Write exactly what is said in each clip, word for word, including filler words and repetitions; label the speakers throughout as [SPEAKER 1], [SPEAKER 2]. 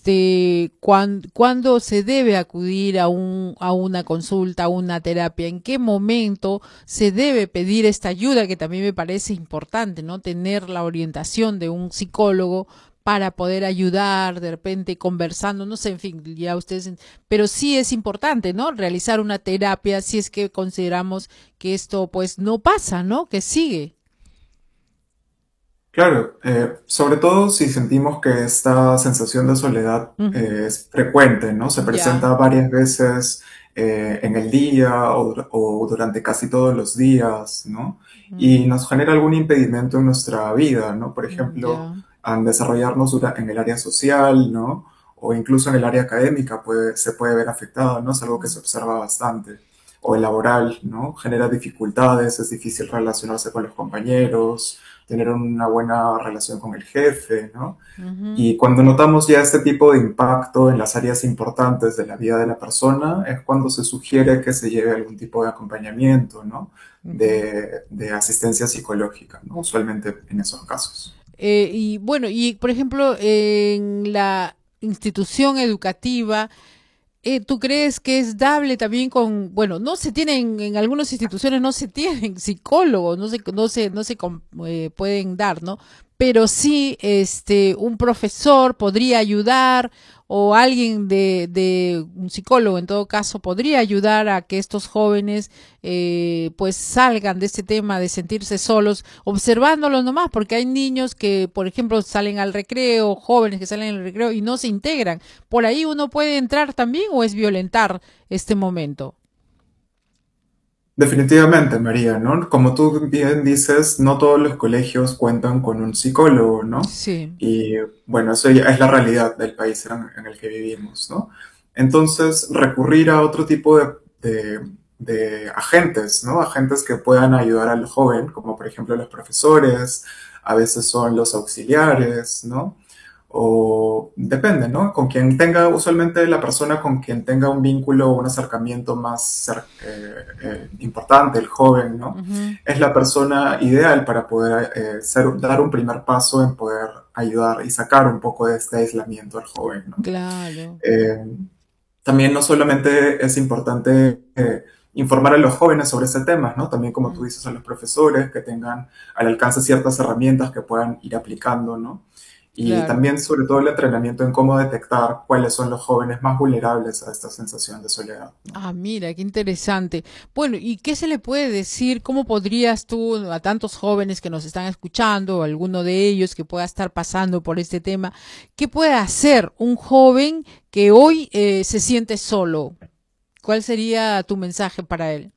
[SPEAKER 1] este, cuán- cuándo se debe acudir a un, a una consulta, a una terapia, en qué momento se debe pedir esta ayuda, que también me parece importante, ¿no? Tener la orientación de un psicólogo para poder ayudar, de repente conversando, no sé, en fin, ya ustedes, pero sí es importante, ¿no? Realizar una terapia si es que consideramos que esto pues no pasa, ¿no? Que sigue.
[SPEAKER 2] Claro, eh, sobre todo si sentimos que esta sensación de soledad
[SPEAKER 1] Ujú.
[SPEAKER 2] eh, es frecuente, ¿no? Se
[SPEAKER 1] Ya.
[SPEAKER 2] presenta varias veces eh, en el día o, dur- o durante casi todos los días, ¿no? Y
[SPEAKER 1] Mm,
[SPEAKER 2] nos genera algún impedimento en nuestra vida, ¿no? Por
[SPEAKER 1] mm,
[SPEAKER 2] ejemplo,
[SPEAKER 1] ya.
[SPEAKER 2] al desarrollarnos dura- en el área social, ¿no? O incluso en el área académica puede, se puede ver afectado, ¿no? Es algo que se observa bastante. O el laboral, ¿no? Genera dificultades, es difícil relacionarse con los compañeros, tener una buena relación con el jefe, ¿no?
[SPEAKER 1] Ujú.
[SPEAKER 2] Y cuando notamos ya este tipo de impacto en las áreas importantes de la vida de la persona, es cuando se sugiere que se lleve algún tipo de acompañamiento, ¿no?
[SPEAKER 1] Ujú.
[SPEAKER 2] De, de asistencia psicológica, ¿no? Usualmente en esos casos.
[SPEAKER 1] Eh, y bueno, y por ejemplo, en la institución educativa, eh, ¿tú crees que es dable también con, bueno, no se tienen, en algunas instituciones no se tienen psicólogos, no se, no se, no se com- eh, pueden dar, ¿no? Pero sí, este, un profesor podría ayudar o alguien de, de un psicólogo en todo caso podría ayudar a que estos jóvenes eh, pues salgan de este tema de sentirse solos, observándolos nomás, porque hay niños que, por ejemplo, salen al recreo, jóvenes que salen al recreo y no se integran. ¿Por ahí uno puede entrar también o es violentar este momento?
[SPEAKER 2] Definitivamente, María, ¿no? Como tú bien dices, no todos los colegios cuentan con un psicólogo, ¿no?
[SPEAKER 1] Sí.
[SPEAKER 2] Y bueno, eso ya es la realidad del país en, en el que vivimos, ¿no? Entonces, recurrir a otro tipo de, de- de agentes, ¿no? Agentes que puedan ayudar al joven, como por ejemplo los profesores, a veces son los auxiliares, ¿no? O depende, ¿no? Con quien tenga, usualmente la persona con quien tenga un vínculo o un acercamiento más cer- eh, eh, importante, el joven, ¿no?
[SPEAKER 1] Ujú.
[SPEAKER 2] Es la persona ideal para poder eh, ser- dar un primer paso en poder ayudar y sacar un poco de este aislamiento al joven, ¿no?
[SPEAKER 1] Claro.
[SPEAKER 2] Eh, También no solamente es importante eh, informar a los jóvenes sobre ese tema, ¿no? También, como tú
[SPEAKER 1] Mm.
[SPEAKER 2] dices, a los profesores que tengan al alcance ciertas herramientas que puedan ir aplicando, ¿no? Y
[SPEAKER 1] Claro.
[SPEAKER 2] también, sobre todo, el entrenamiento en cómo detectar cuáles son los jóvenes más vulnerables a esta sensación de soledad, ¿no?
[SPEAKER 1] Ah, mira, qué interesante. Bueno, ¿y qué se le puede decir? ¿Cómo podrías tú a tantos jóvenes que nos están escuchando, o alguno de ellos que pueda estar pasando por este tema, qué puede hacer un joven que hoy eh, se siente solo? ¿Cuál sería tu mensaje para él?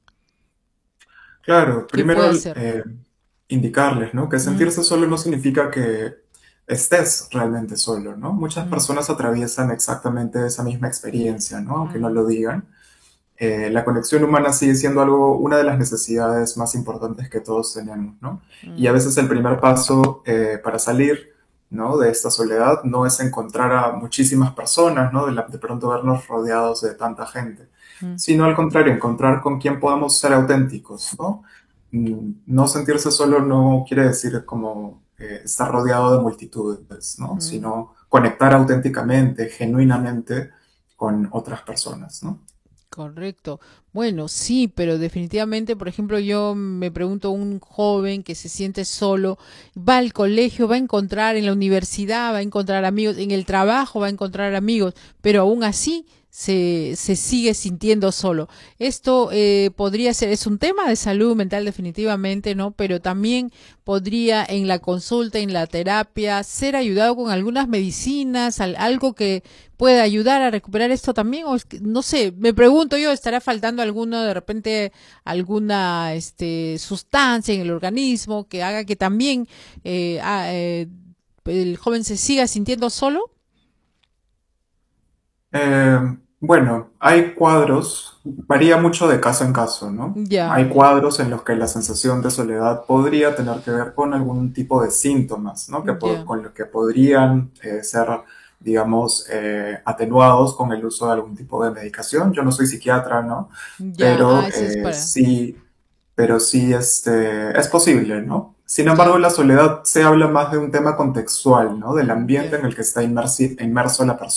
[SPEAKER 2] Claro,
[SPEAKER 1] ¿Qué puede
[SPEAKER 2] primero
[SPEAKER 1] hacer?
[SPEAKER 2] eh, indicarles, ¿no? Que
[SPEAKER 1] Mm,
[SPEAKER 2] sentirse solo no significa que estés realmente solo, ¿no? Muchas
[SPEAKER 1] mm,
[SPEAKER 2] personas atraviesan exactamente esa misma experiencia, ¿no? Aunque no
[SPEAKER 1] mm,
[SPEAKER 2] lo digan. Eh, la conexión humana sigue siendo algo, una de las necesidades más importantes que todos tenemos, ¿no? Y a
[SPEAKER 1] mm,
[SPEAKER 2] veces el primer paso eh, para salir, ¿no? De esta soledad no es encontrar a muchísimas personas, ¿no? De, la- de pronto vernos rodeados de tanta gente,
[SPEAKER 1] mm,
[SPEAKER 2] sino al contrario, encontrar con quién podamos ser auténticos, ¿no? Mm, No sentirse solo no quiere decir como eh, estar rodeado de multitudes, ¿no?
[SPEAKER 1] mm.
[SPEAKER 2] Sino conectar auténticamente, genuinamente con otras personas, ¿no?
[SPEAKER 1] Correcto. Bueno, sí, pero definitivamente, por ejemplo, yo me pregunto, un joven que se siente solo, va al colegio, va a encontrar en la universidad, va a encontrar amigos, en el trabajo va a encontrar amigos, pero aún así se, se sigue sintiendo solo. Esto eh, podría ser, es un tema de salud mental definitivamente, ¿no? Pero también podría en la consulta, en la terapia, ser ayudado con algunas medicinas, al- algo que puede ayudar a recuperar esto también, o es que, no sé, me pregunto yo, ¿estará faltando alguno de repente alguna este sustancia en el organismo que haga que también eh, ah, eh, el joven se siga sintiendo solo?
[SPEAKER 2] Eh, bueno, hay cuadros, varía mucho de caso en caso, ¿no?
[SPEAKER 1] Ya.
[SPEAKER 2] Hay cuadros en los que la sensación de soledad podría tener que ver con algún tipo de síntomas, ¿no? Que po-
[SPEAKER 1] Ya.
[SPEAKER 2] con lo que podrían eh, ser, digamos, eh, atenuados con el uso de algún tipo de medicación. Yo no soy psiquiatra, ¿no?
[SPEAKER 1] Ya, ah,
[SPEAKER 2] Pero
[SPEAKER 1] eso es
[SPEAKER 2] eh,
[SPEAKER 1] para.
[SPEAKER 2] sí, pero sí este, es posible, ¿no? Sin embargo,
[SPEAKER 1] Ya.
[SPEAKER 2] la soledad se habla más de un tema contextual, ¿no? Del ambiente
[SPEAKER 1] Ya.
[SPEAKER 2] en el que está inmersi- inmerso la persona